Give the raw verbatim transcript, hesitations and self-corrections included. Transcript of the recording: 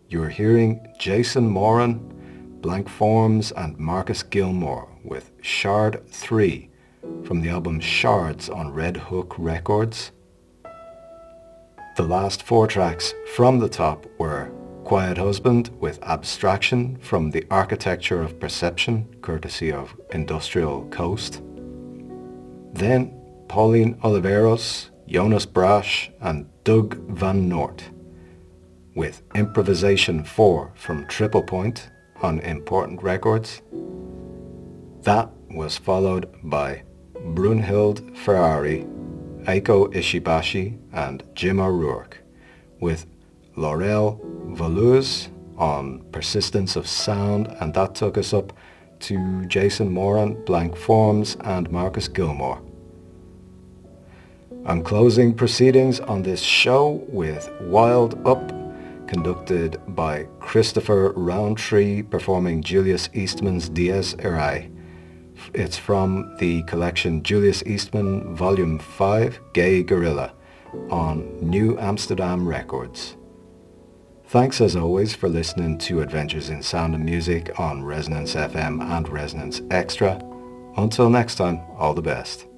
You're hearing Jason Moran, Blank Forms and Marcus Gilmore with Shard three from the album Shards on Red Hook Records. The last four tracks from the top were Quiet Husband with Abstraction from The Architecture of Perception, courtesy of Industrial Coast. Then Pauline Oliveros, Jonas Brash and Doug Van Noort with Improvisation four from Triple Point on Important Records. That was followed by Brunhild Ferrari, Eiko Ishibashi and Jim O'Rourke with Laurel Valuez on Persistence of Sound, and that took us up to Jason Moran, Blank Forms and Marcus Gilmore. I'm closing proceedings on this show with Wild Up, conducted by Christopher Roundtree, performing Julius Eastman's Dies Irae. It's from the collection Julius Eastman Volume five, Gay Gorilla, on New Amsterdam Records. Thanks as always for listening to Adventures in Sound and Music on Resonance F M and Resonance Extra. Until next time, all the best.